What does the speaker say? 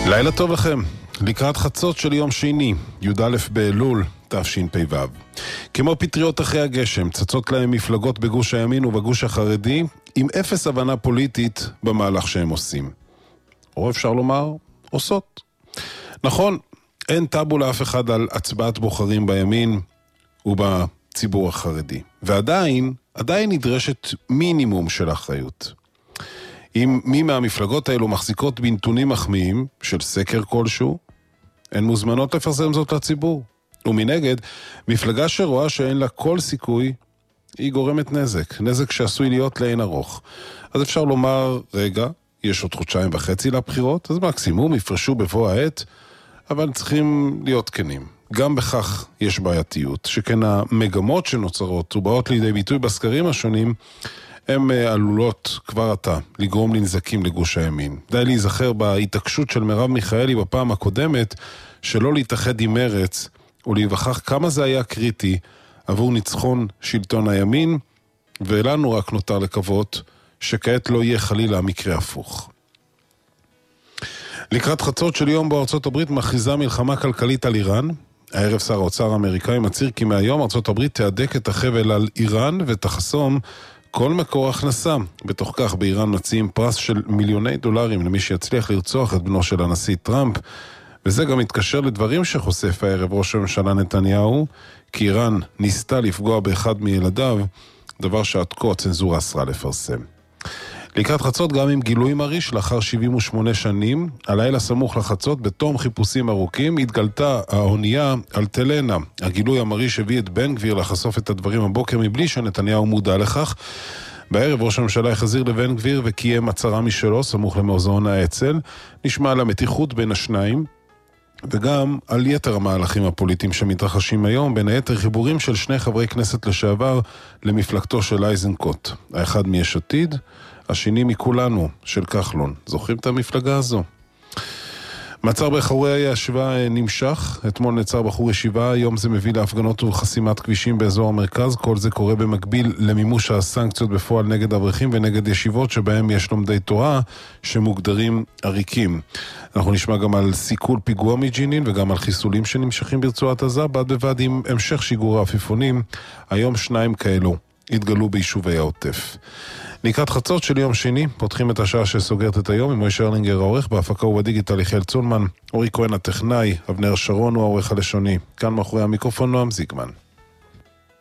לילה טוב לכם, לקראת חצות של יום שני, י"א באלול, תשפ"ו. כמו פטריות אחרי הגשם, צצות להם מפלגות בגוש הימין ובגוש החרדי, עם אפס הבנה פוליטית במהלך שהם עושים. או אפשר לומר, עושות. נכון, אין טאבו לאף אחד על הצבעת בוחרים בימין ובציבור החרדי. ועדיין נדרשת מינימום של אחריות. אם מי מהמפלגות האלו מחזיקות בנתונים מחמיאים של סקר כלשהו, הן מוזמנות לפרסם זאת לציבור. ומנגד, מפלגה שרואה שאין לה כל סיכוי, היא גורמת נזק שעשוי להיות לאין ארוך. אז אפשר לומר, רגע, יש עוד 1.5 לבחירות, אז מקסימום יפרשו בבוא העת, אבל צריכים להיות כנים. גם בכך יש בעייתיות, שכן המגמות שנוצרות ובאות לידי ביטוי בסקרים השונים, הן עלולות כבר עתה לגרום לנזקים לגוש הימין. די להיזכר בהתעקשות של מרב מיכאלי בפעם הקודמת, שלא להתאחד עם מרץ, ולהיווכח כמה זה היה קריטי עבור ניצחון שלטון הימין, ולנו רק נותר לקוות שכעת לא יהיה חלילה מקרה הפוך. לקראת חצות של יום בו ארצות הברית מכריזה מלחמה כלכלית על איראן, הערב שר האוצר האמריקאי מצהיר כי מהיום ארצות הברית תהדק את החבל על איראן ותחסום כל מקור הכנסה. בתוך כך באיראן מציעים פרס של מיליוני דולרים למי שיצליח לרצוח את בנו של הנשיא טראמפ, וזה גם מתקשר לדברים שחושף הערב ראש הממשלה נתניהו, כי איראן ניסתה לפגוע באחד מילדיו, דבר שעד כה הצנזורה אסרה לפרסם. לקראת חצות גם עם גילוי מריש לאחר 78 שנים, הלילה סמוך לחצות בתום חיפושים ארוכים התגלתה האונייה אלטלנה. הגילוי המריש הביא את בן גביר לחשוף את הדברים הבוקר מבלי שנתניהו מודע לכך. בערב ראש הממשלה החזיר לבן גביר וקיים הצהרה משלו סמוך למוזיאון האצ"ל. נשמע על המתיחות בין השניים וגם על יתר המהלכים הפוליטיים שמתרחשים היום, בין היתר חיבורים של 2 חברי כנסת לשעבר למפלגתו של איזנקוט. האחד מיש עתיד, השני מכולנו, של כחלון. זוכרים את המפלגה הזו? מעצר בחורי הישיבה נמשך. אתמול נעצר בחור ישיבה, היום זה מביא להפגנות וחסימת כבישים באזור המרכז. כל זה קורה במקביל למימוש הסנקציות בפועל נגד אברכים ונגד ישיבות שבהם יש לומדי תורה שמוגדרים עריקים. אנחנו נשמע גם על סיכול פיגוע מג'נין וגם על חיסולים שנמשכים ברצועת עזה, בד בבד עם המשך שיגור העפיפונים. היום 2 כאלו התגלו ביישובי העוטף. לקראת חצות של יום שני, פותחים את השעה שסוגרת את היום עם מוישה ארלינגר העורך, בהפקה ובדיגיטל יחיאל צולמן, אורי כהן הטכנאי, אבנר שרון הוא העורך הלשוני. כאן מאחורי המיקרופון נועם זיגמן.